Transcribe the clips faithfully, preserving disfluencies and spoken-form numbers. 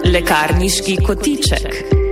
Lekarniški kotiček.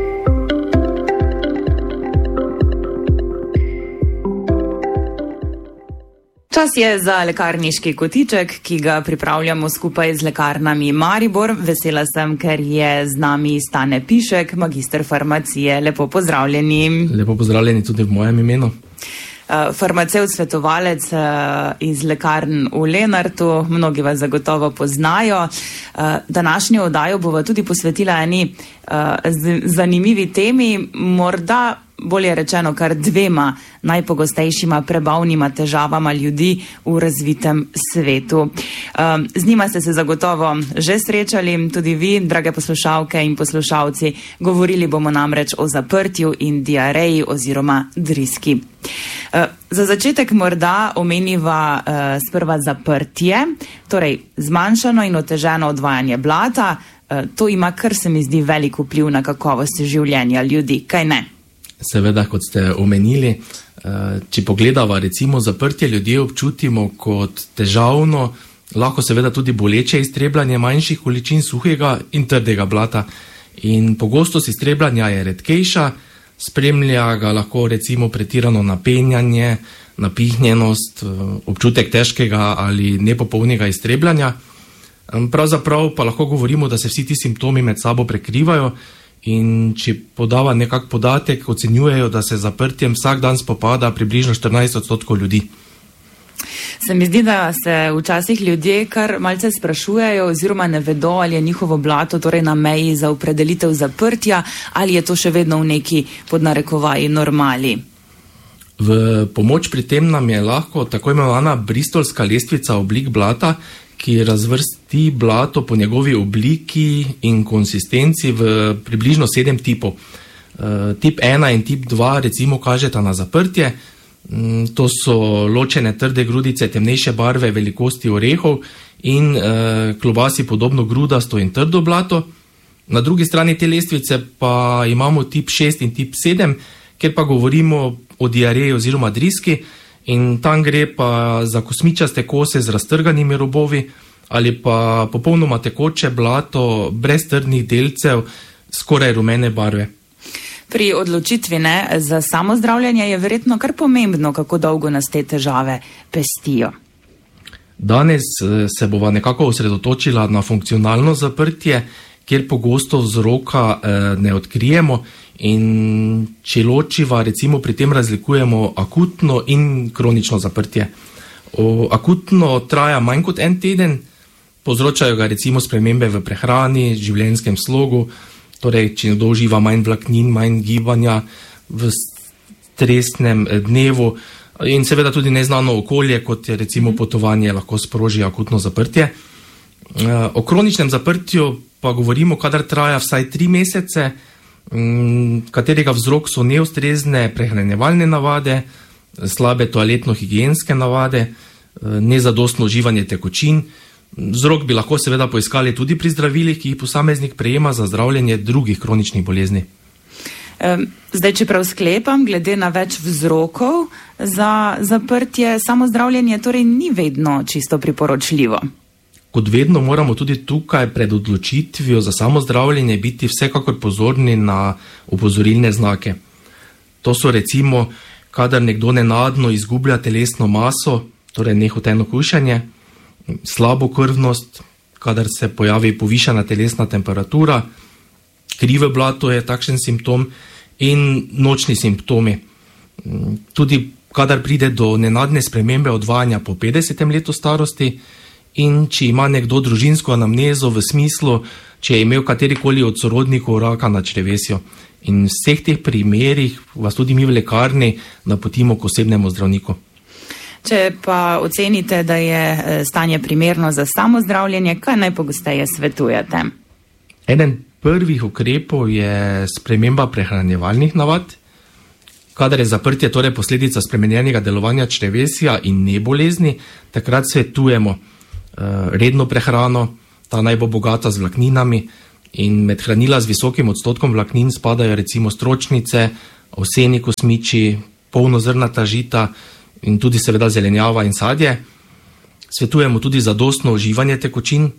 Čas je za lekarniški kotiček, ki ga pripravljamo skupaj z lekarnami Maribor. Vesela sem, ker je z nami Stane Pišek, magister farmacije. Lepo pozdravljeni. Lepo pozdravljeni tudi v mojem imenu. Farmacevt svetovalec iz lekarn v Lenartu, mnogi vas zagotovo poznajo. Današnjo oddajo bova tudi posvetila eni zanimivi temi, morda bolje rečeno kar dvema najpogostejšima prebavnima težavama ljudi v razvitem svetu. Z njima ste se zagotovo že srečali, tudi vi, drage poslušalke in poslušalci. Govorili bomo namreč o zaprtju in diareji oziroma driski. Za začetek morda omeniva sprva zaprtje, torej zmanjšano in oteženo odvajanje blata. To ima, kar se mi zdi, velik vpliv na kakovost življenja ljudi, kaj ne? Seveda, kot ste omenili, če pogledava recimo zaprtje, ljudje občutimo kot težavno, lahko seveda tudi boleče iztrebljanje manjših količin suhega in trdega blata. In pogostost iztrebljanja je redkejša, spremlja ga lahko recimo pretirano napenjanje, napihnjenost, občutek težkega ali nepopolnega iztrebljanja. Pravzaprav pa lahko govorimo, da se vsi ti simptomi med sabo prekrivajo. In če podava nekak podatek, ocenjujejo, da se zaprtjem vsak dan spopada približno štirinajst odstotkov ljudi. Se mi zdi, da se včasih ljudje kar malce sprašujejo oziroma ne vedo, ali je njihovo blato torej na meji za opredelitev zaprtja, ali je to še vedno v neki podnarekovaji normali. V pomoč pri tem nam je lahko tako imenovana bristolska lestvica oblik blata, ki razvrsti blato po njegovi obliki in konsistenci v približno sedem tipov. E, tip ena in tip dva recimo kažeta na zaprtje. E, to so ločene trde grudice temnejše barve velikosti orehov in e, klobasi podobno grudasto in trdo blato. Na drugi strani te lestvice pa imamo tip šest in tip sedem, kjer pa govorimo o diareji oziroma driski. In tam gre pa za kosmičaste kose z raztrganimi robovi ali pa popolnoma tekoče blato brez trdnih delcev, skoraj rumene barve. Pri odločitvi ne, za samozdravljanje je verjetno kar pomembno, kako dolgo nas te težave pestijo. Danes se bova nekako osredotočila na funkcionalno zaprtje, kjer pogosto vzroka ne odkrijemo. In če ločiva, recimo pri tem razlikujemo akutno in kronično zaprtje. O, akutno traja manj kot en teden, povzročajo ga recimo spremembe v prehrani, življenjskem slogu, torej če nekdo uživa manj vlaknin, manj gibanja v stresnem dnevu in seveda tudi neznano okolje, kot je recimo potovanje, lahko sproži akutno zaprtje. O kroničnem zaprtju pa govorimo, kadar traja vsaj tri mesece, katerega vzrok so neustrezne prehranjevalne navade, slabe toaletno-higienske navade, nezadostno uživanje tekočin. Vzrok bi lahko seveda poiskali tudi pri zdravilih, ki jih posameznik prejema za zdravljenje drugih kroničnih bolezni. Zdaj, če prav sklepam, glede na več vzrokov za zaprtje, samo zdravljenje torej ni vedno čisto priporočljivo. Kot vedno moramo tudi tukaj pred odločitvijo za samozdravljenje biti vsekakor pozorni na opozorilne znake. To so recimo, kadar nekdo nenadno izgublja telesno maso, torej nehoteno hujšanje, slabo krvnost, kadar se pojavi povišana telesna temperatura, krive blato je takšen simptom in nočni simptomi. Tudi kadar pride do nenadne spremembe odvajanja po petdesetem letu starosti, in če ima nekdo družinsko anamnezo v smislu, če je imel katerikoli od sorodnikov raka na črevesju. In v vseh teh primerih vas tudi mi v lekarni napotimo k osebnemu zdravniku. Če pa ocenite, da je stanje primerno za samozdravljenje, kaj najpogosteje svetujete? Eden prvih ukrepov je sprememba prehranjevalnih navad. Kadar je zaprtje torej posledica spremenjenega delovanja črevesja in ne bolezni, takrat svetujemo redno prehrano, ta naj bo bogata z vlakninami in med hranila z visokim odstotkom vlaknin spadajo recimo stročnice, ovseni kosmiči, polnozrnata žita in tudi seveda zelenjava in sadje. Svetujemo tudi zadostno uživanje tekočin,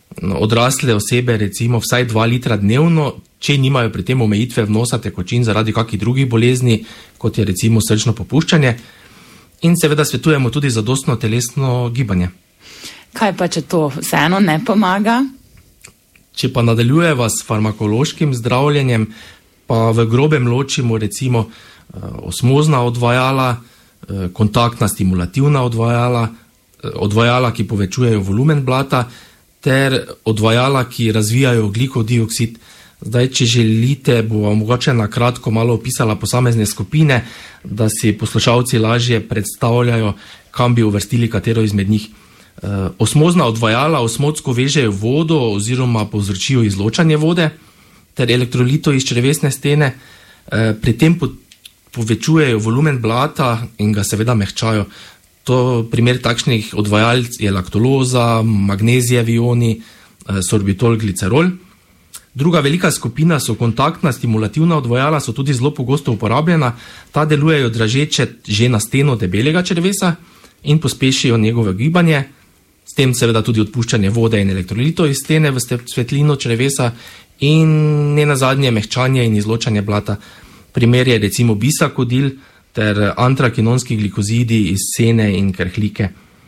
Odrasle osebe recimo vsaj dva litra dnevno, če nimajo pri tem omejitve vnosa tekočin zaradi kakih drugih bolezni, kot je recimo srčno popuščanje. In seveda svetujemo tudi zadostno telesno gibanje. Kaj pa, če to vseeno ne pomaga? Če pa nadaljujeva s farmakološkim zdravljenjem, pa v grobem ločimo recimo osmozna odvajala, kontaktna stimulativna odvajala, odvajala, ki povečujejo volumen blata, ter odvajala, ki razvijajo ogljikov dioksid. Zdaj, če želite, bo mogoče na kratko malo opisala posamezne skupine, da si poslušalci lažje predstavljajo, kam bi uvrstili katero izmed njih. Osmozna odvajala osmotsko vežejo vodo oziroma povzročijo izločanje vode ter elektrolitov iz črevesne stene, pri tem povečujejo volumen blata in ga seveda mehčajo. To primer takšnih odvajalc je laktoloza, magnezijevi ioni, sorbitol, glicerol. Druga velika skupina so kontaktna stimulativna odvajala, so tudi zelo pogosto uporabljena. Ta delujejo dražeče že na steno debelega črevesa in pospešijo njegovo gibanje, s tem seveda tudi odpuščanje vode in elektrolitov iz stene v svetlino črevesa in ne nazadnje mehčanje in izločanje blata. Primer je recimo bisakodil ter antrakinonski glikozidi iz sene in krhlike.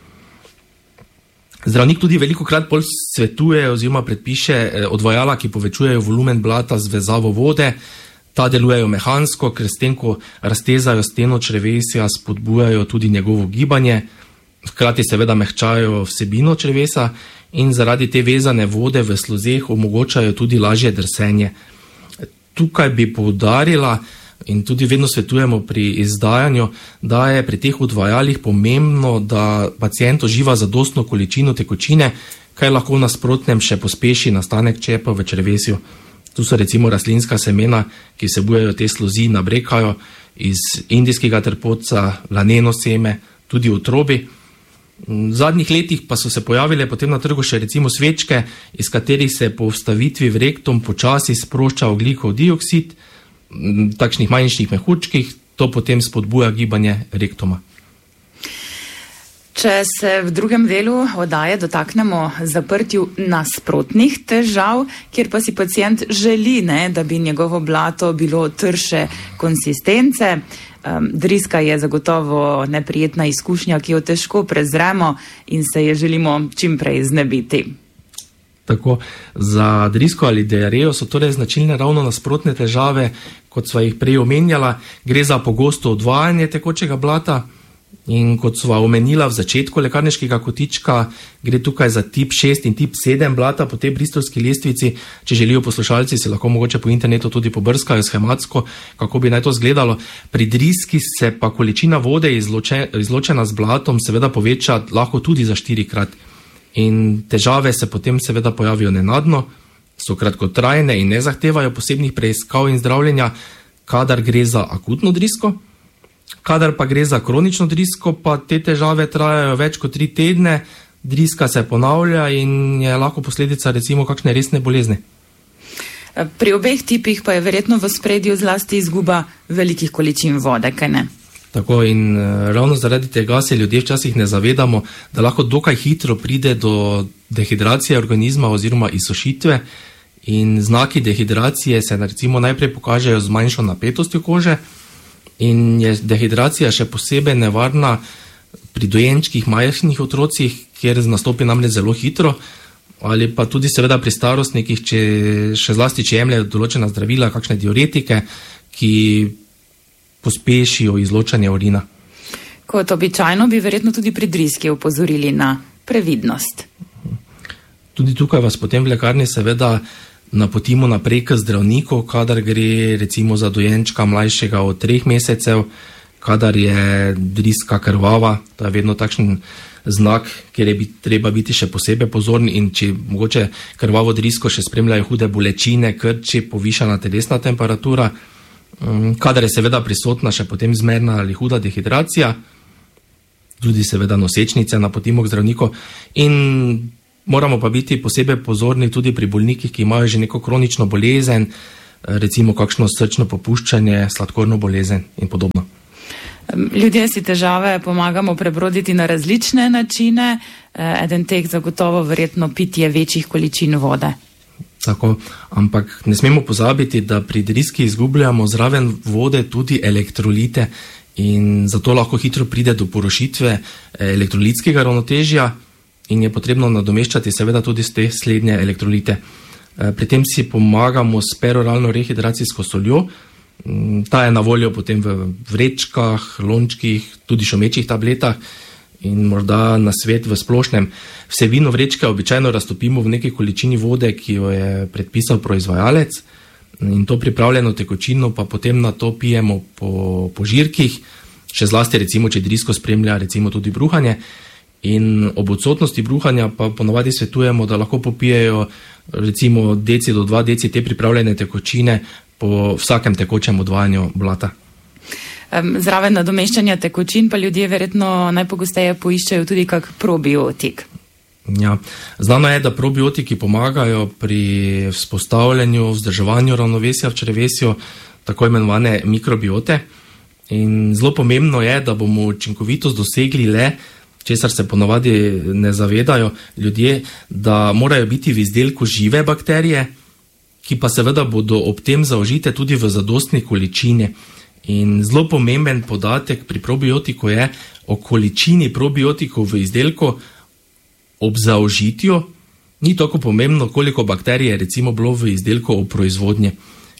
Zdravnik tudi veliko krat bolj svetuje oziroma predpiše odvajala, ki povečujejo volumen blata z vezavo vode. Ta delujejo mehansko, ker s tem, ko raztezajo steno črevesja, spodbujajo tudi njegovo gibanje, hkrati seveda mehčajo vsebino črevesa in zaradi te vezane vode v sluzeh omogočajo tudi lažje drsenje. Tukaj bi poudarila in tudi vedno svetujemo pri izdajanju, da je pri teh odvajalih pomembno, da pacient uživa zadostno količino tekočine, kaj lahko v nasprotnem še pospeši nastanek čepa v črevesju. Tu so recimo rastlinska semena, ki vsebujejo te sluzi, nabrekajo iz indijskega trpotca, laneno seme, tudi otrobi. V zadnjih letih pa so se pojavile potem na trgu še recimo svečke, iz katerih se po vstavitvi v rektum počasi sprošča ogljikov dioksid, takšnih manjših mehurčkih, to potem spodbuja gibanje rektuma. Če se v drugem delu oddaje dotaknemo zaprtju nasprotnih težav, kjer pa si pacient želi, ne, da bi njegovo blato bilo trše konsistence, um, driska je zagotovo neprijetna izkušnja, ki jo težko prezremo in se je želimo čim prej znebiti. Tako, za drisko ali diarejo so torej značilne ravno nasprotne težave, kot sva jih prej omenjala. Gre za pogosto odvajanje tekočega blata in kot sva omenila v začetku lekarniškega kotička, gre tukaj za tip šest in tip sedem blata po tej bristolski lestvici. Če želijo poslušalci, se lahko mogoče po internetu tudi pobrskajo schematsko, kako bi naj to izgledalo. Pri driski se pa količina vode izloče, izločena z blatom seveda poveča lahko tudi za štirikrat. In težave se potem seveda pojavijo nenadno, so kratkotrajne in ne zahtevajo posebnih preiskav in zdravljenja, kadar gre za akutno drisko. Kadar pa gre za kronično drisko, pa te težave trajajo več kot tri tedne, driska se ponavlja in je lahko posledica recimo kakšne resne bolezni. Pri obeh tipih pa je verjetno v spredju zlasti izguba velikih količin vode, kaj ne? Tako, in ravno zaradi tega se ljudje včasih ne zavedamo, da lahko dokaj hitro pride do dehidracije organizma oziroma izsušitve, in znaki dehidracije se recimo najprej pokažejo z manjšo napetostjo kože in je dehidracija še posebej nevarna pri dojenčkih, majhnih otrocih, kjer nastopi namreč zelo hitro, ali pa tudi seveda pri starostnikih, če, še zlasti, če jemljejo določena zdravila, kakšne diuretike, ki pospešijo izločanje urina. Kot običajno bi verjetno tudi pri driski opozorili na previdnost. Tudi tukaj vas potem v lekarni seveda napotimo naprej k zdravniku, kadar gre recimo za dojenčka mlajšega od treh mesecev, kadar je driska krvava, to je vedno takšen znak, kjer je treba biti še posebej pozorni, in če mogoče krvavo drisko še spremljajo hude bolečine, krči, povišana telesna temperatura, kadar je seveda prisotna še potem zmerna ali huda dehidracija, tudi seveda nosečnice napotimo k zdravniku. In moramo pa biti posebej pozorni tudi pri bolnikih, ki imajo že neko kronično bolezen, recimo kakšno srčno popuščanje, sladkorno bolezen in podobno. Ljudje si težave pomagamo prebroditi na različne načine, eden teh zagotovo verjetno pitje večjih količin vode. Tako, ampak ne smemo pozabiti, da pri driski izgubljamo zraven vode tudi elektrolite in zato lahko hitro pride do porušitve elektrolitskega ravnotežja in je potrebno nadomeščati seveda tudi s te slednje elektrolite. Pri tem si pomagamo s peroralno rehidracijsko soljo. Ta je na voljo potem v vrečkah, lončkih, tudi šumečih tabletah in morda na svet v splošnem. Vsebino vrečke običajno raztopimo v neki količini vode, ki jo je predpisal proizvajalec, in to pripravljeno tekočino pa potem na to pijemo po, po žirkih, še zlasti recimo, če drisko spremlja recimo tudi bruhanje. In ob odsotnosti bruhanja pa ponavadi svetujemo, da lahko popijejo recimo deci do dva deci te pripravljene tekočine po vsakem tekočem odvajanju blata. Zraven nadomeščanja tekočin pa ljudje verjetno najpogosteje poiščejo tudi kak probiotik. Ja, znano je, da probiotiki pomagajo pri vzpostavljanju, vzdrževanju ravnovesja v črevesju, tako imenovane mikrobiote. In zelo pomembno je, da bomo učinkovitost dosegli le, česar se ponavadi ne zavedajo ljudje, da morajo biti v izdelku žive bakterije, ki pa seveda bodo ob tem zaužite tudi v zadostni količini. In zelo pomemben podatek pri probiotiku je o količini probiotikov v izdelku ob zaužitju. Ni tako pomembno, koliko bakterij je recimo bilo v izdelku ob proizvodnji.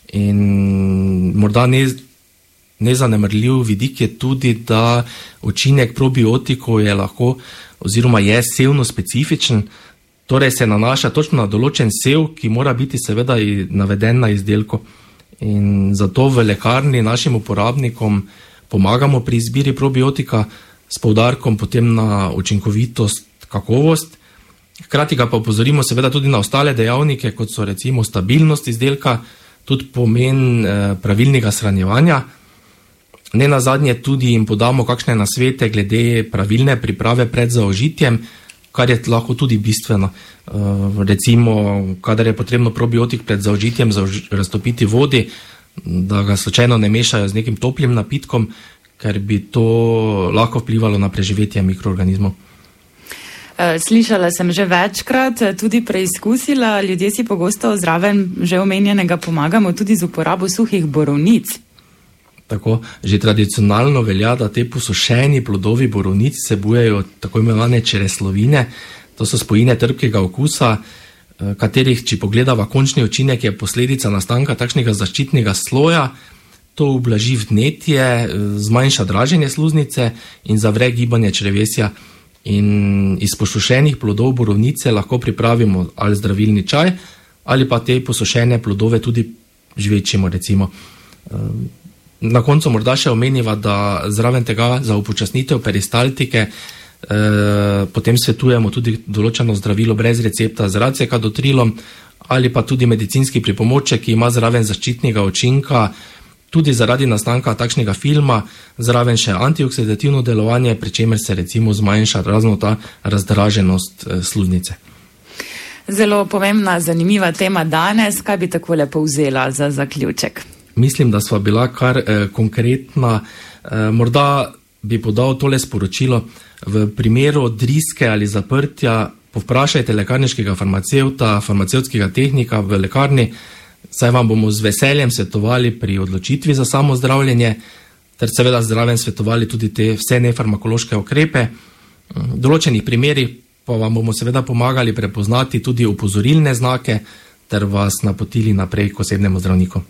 In morda ne, nezanemrljiv vidik je tudi, da učinek probiotikov je lahko oziroma je sevno specifičen, torej se nanaša točno na določen sev, ki mora biti seveda naveden na izdelku. In zato v lekarni našim uporabnikom pomagamo pri izbiri probiotika s poudarkom potem na učinkovitost, kakovost. Hkrati ga pa opozorimo seveda tudi na ostale dejavnike, kot so recimo stabilnost izdelka, tudi pomen eh, pravilnega shranjevanja. Ne nazadnje tudi jim podamo kakšne nasvete glede pravilne priprave pred zaužitjem, kar je lahko tudi bistveno. Uh, recimo, kadar je potrebno probiotik pred zaužitjem zauž raztopiti vodi, da ga slučajno ne mešajo z nekim toplim napitkom, ker bi to lahko vplivalo na preživetje mikroorganizmov. Slišala sem že večkrat, tudi preizkusila, ljudje si pogosto zraven že omenjenega pomagamo tudi z uporabo suhih borovnic. Tako, že tradicionalno velja, da te posušeni plodovi borovnic vsebujejo tako imenovane čreslovine, to so spojine trpkega okusa, katerih, če pogledava končni učinek, je posledica nastanka takšnega zaščitnega sloja. To ublaži vnetje, zmanjša draženje sluznice in zavre gibanje črevesja. In iz posušenih plodov borovnice lahko pripravimo ali zdravilni čaj, ali pa te posušene plodove tudi žvečimo recimo. Na koncu morda še omeniva, da zraven tega za upočasnitev peristaltike eh, potem svetujemo tudi določeno zdravilo brez recepta z racekadotrilom ali pa tudi medicinski pripomoček, ki ima zraven zaščitnega učinka, tudi zaradi nastanka takšnega filma, zraven še antioksidativno delovanje, pri čemer se recimo zmanjša razno ta razdraženost eh, sluznice. Zelo pomembna, zanimiva tema danes. Kaj bi takole povzela za zaključek? Mislim, da sva bila kar eh, konkretna. Eh, morda bi podal tole sporočilo. V primeru driske ali zaprtja povprašajte lekarniškega farmacevta, farmacevtskega tehnika v lekarni, saj vam bomo z veseljem svetovali pri odločitvi za samo zdravljenje, ter seveda zraven svetovali tudi te vse nefarmakološke ukrepe. V določenih primerih pa vam bomo seveda pomagali prepoznati tudi opozorilne znake, ter vas napotili naprej k osebnemu zdravniku.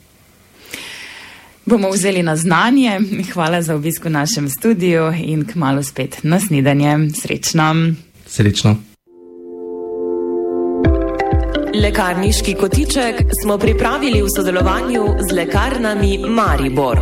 Bomo vzeli na znanje. Hvala za obisk v našem studiu in kmalu spet na snidenje. Srečno. Srečno. Lekarniški kotiček smo pripravili v sodelovanju z lekarnami Maribor.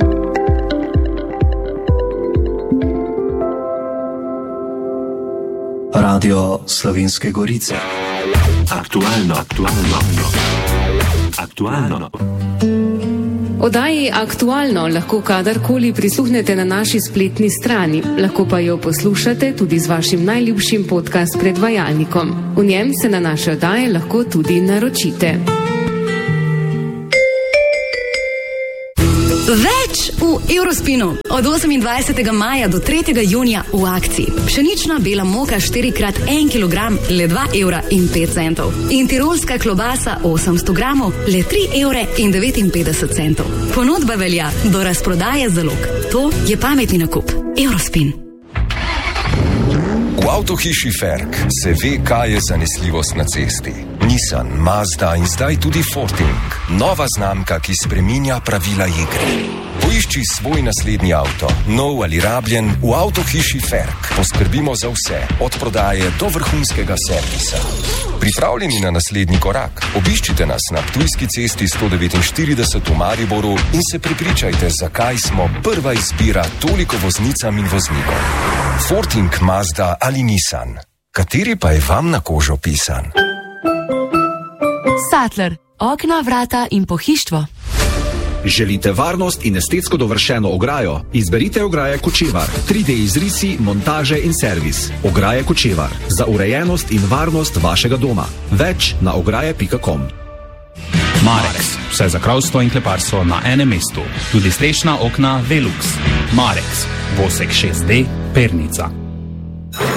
Radio Slovenske Gorice. Aktualno, aktualno, aktualno. Oddaji Aktualno lahko kadarkoli prisluhnete na naši spletni strani, lahko pa jo poslušate tudi z vašim najljubšim podcast predvajalnikom. V njem se na naše oddaje lahko tudi naročite. Več v Eurospinu. Od osemindvajsetega maja do tretjega junija v akciji. Pšenična bela moka štiri krat en kilogram, le dva evra in pet centov. In tirolska klobasa osemsto gramov, le tri evre in devetinpetdeset centov. Ponudba velja do razprodaje zalog. To je pametni nakup. Eurospin. V avtohiši Ferg se ve, kaj je zanesljivost na cesti. Nissan, Mazda in zdaj tudi Forting. Nova znamka, ki spreminja pravila igre. Poišči svoj naslednji avto, nov ali rabljen, v avtohiši Ferg. Poskrbimo za vse, od prodaje do vrhunskega servisa. Pripravljeni na naslednji korak? Obiščite nas na Ptujski cesti sto devetinštirideset v Mariboru in se prepričajte, zakaj smo prva izbira toliko voznicam in voznikom. Forting, Mazda ali Nissan. Kateri pa je vam na kožo pisan? Sattler. Okna, vrata in pohištvo. Želite varnost in estetsko dovršeno ograjo? Izberite ograje Kočevar. tri D izrisi, montaže in servis. Ograje Kočevar. Za urejenost in varnost vašega doma. Več na ograje pika com. Marex. Vse za kravstvo in kleparstvo na enem mestu. Tudi strešna okna Velux. Marex. Vosek šest D, Pernica.